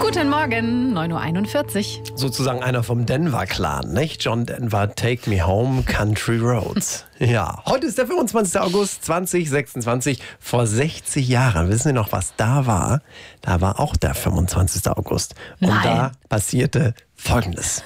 Guten Morgen, 9:41 Uhr. Sozusagen einer vom Denver-Clan, nicht? John Denver, Take Me Home, Country Roads. Ja, heute ist der 25. August 2026. Vor 60 Jahren, wissen Sie noch, was da war? Da war auch der 25. August. Und Nein. da passierte Folgendes.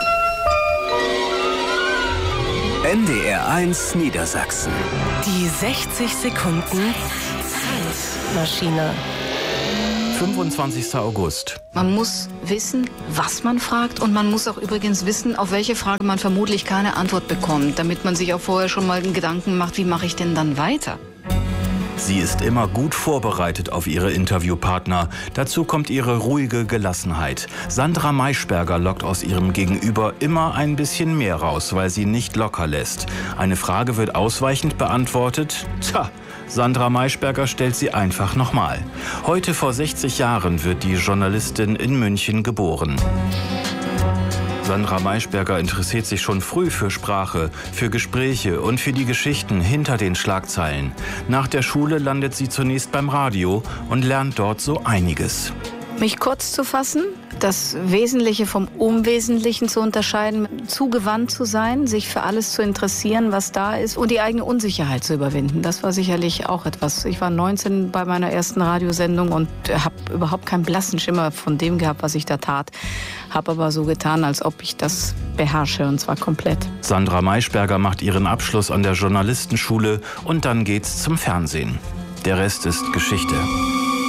NDR1 Niedersachsen. Die 60 Sekunden Zeitmaschine. 25. August. Man muss wissen, was man fragt, und man muss auch übrigens wissen, auf welche Frage man vermutlich keine Antwort bekommt, damit man sich auch vorher schon mal einen Gedanken macht, wie mache ich denn dann weiter? Sie ist immer gut vorbereitet auf ihre Interviewpartner. Dazu kommt ihre ruhige Gelassenheit. Sandra Maischberger lockt aus ihrem Gegenüber immer ein bisschen mehr raus, weil sie nicht locker lässt. Eine Frage wird ausweichend beantwortet. Tja, Sandra Maischberger stellt sie einfach nochmal. Heute vor 60 Jahren wird die Journalistin in München geboren. Sandra Maischberger interessiert sich schon früh für Sprache, für Gespräche und für die Geschichten hinter den Schlagzeilen. Nach der Schule landet sie zunächst beim Radio und lernt dort so einiges. Mich kurz zu fassen, das Wesentliche vom Unwesentlichen zu unterscheiden, zugewandt zu sein, sich für alles zu interessieren, was da ist, und die eigene Unsicherheit zu überwinden. Das war sicherlich auch etwas. Ich war 19 bei meiner ersten Radiosendung und habe überhaupt keinen blassen Schimmer von dem gehabt, was ich da tat. Habe aber so getan, als ob ich das beherrsche, und zwar komplett. Sandra Maischberger macht ihren Abschluss an der Journalistenschule und dann geht's zum Fernsehen. Der Rest ist Geschichte.